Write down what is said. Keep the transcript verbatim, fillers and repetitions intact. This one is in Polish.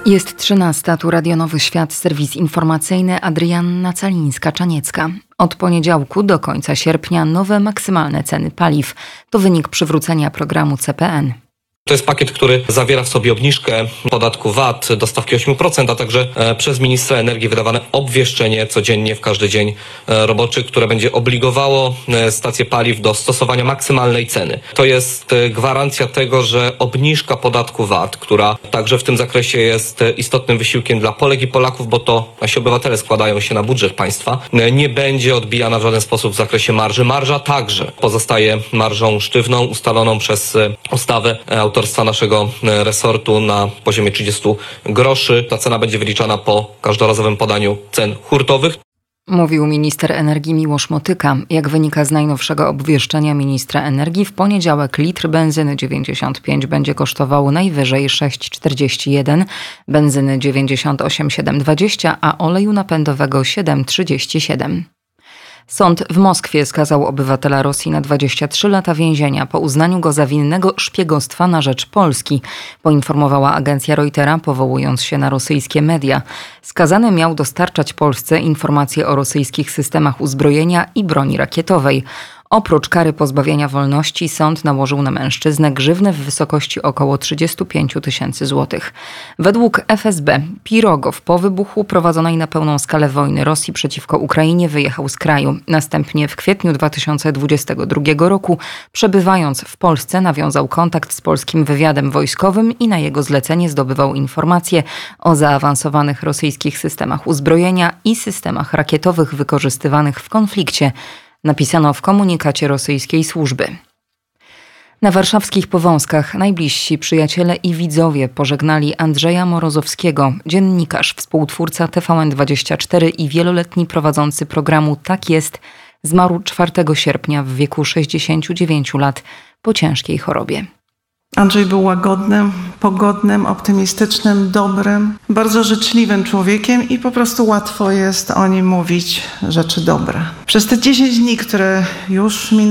Jest trzynasta, tu Radio Nowy Świat, serwis informacyjny, Adrianna Calińska-Czaniecka. Od poniedziałku do końca sierpnia nowe maksymalne ceny paliw. To wynik przywrócenia programu C P N. To jest pakiet, który zawiera w sobie obniżkę podatku V A T do stawki osiem procent, a także e, przez ministra energii wydawane obwieszczenie codziennie w każdy dzień e, roboczy, które będzie obligowało e, stacje paliw do stosowania maksymalnej ceny. To jest e, gwarancja tego, że obniżka podatku V A T, która także w tym zakresie jest e, istotnym wysiłkiem dla Polek i Polaków, bo to nasi obywatele składają się na budżet państwa, e, nie będzie odbijana w żaden sposób w zakresie marży. Marża także pozostaje marżą sztywną, ustaloną przez e, ustawę e, autorstwa naszego resortu na poziomie trzydzieści groszy. Ta cena będzie wyliczana po każdorazowym podaniu cen hurtowych. Mówił minister energii Miłosz Motyka. Jak wynika z najnowszego obwieszczenia ministra energii, w poniedziałek litr benzyny dziewięćdziesiąt pięć będzie kosztował najwyżej sześć czterdzieści jeden, benzyny dziewięćdziesiąt osiem siedem dwadzieścia, a oleju napędowego siedem trzydzieści siedem. Sąd w Moskwie skazał obywatela Rosji na dwadzieścia trzy lata więzienia po uznaniu go za winnego szpiegostwa na rzecz Polski, poinformowała agencja Reutera, powołując się na rosyjskie media. Skazany miał dostarczać Polsce informacje o rosyjskich systemach uzbrojenia i broni rakietowej. Oprócz kary pozbawienia wolności sąd nałożył na mężczyznę grzywnę w wysokości około trzydzieści pięć tysięcy złotych. Według F S B Pirogow po wybuchu prowadzonej na pełną skalę wojny Rosji przeciwko Ukrainie wyjechał z kraju. Następnie w kwietniu dwa tysiące dwudziestego drugiego roku, przebywając w Polsce, nawiązał kontakt z polskim wywiadem wojskowym i na jego zlecenie zdobywał informacje o zaawansowanych rosyjskich systemach uzbrojenia i systemach rakietowych wykorzystywanych w konflikcie, napisano w komunikacie rosyjskiej służby. Na warszawskich Powązkach najbliżsi przyjaciele i widzowie pożegnali Andrzeja Morozowskiego, dziennikarz, współtwórca T V N dwadzieścia cztery i wieloletni prowadzący programu Tak jest, zmarł czwartego sierpnia w wieku sześćdziesięciu dziewięciu lat po ciężkiej chorobie. Andrzej był łagodnym, pogodnym, optymistycznym, dobrym, bardzo życzliwym człowiekiem i po prostu łatwo jest o nim mówić rzeczy dobre. Przez te dziesięć dni, które już minęły,